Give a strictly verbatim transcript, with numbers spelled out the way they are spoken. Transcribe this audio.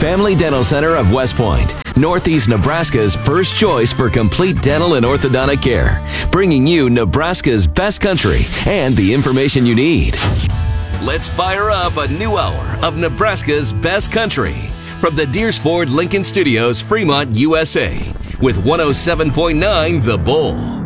Family Dental Center of West Point, Northeast Nebraska's first choice for complete dental and orthodontic care, bringing you Nebraska's best country and the information you need. Let's fire up a new hour of Nebraska's best country from the Deers Ford Lincoln Studios, Fremont, U S A, with one oh seven point nine The Bull.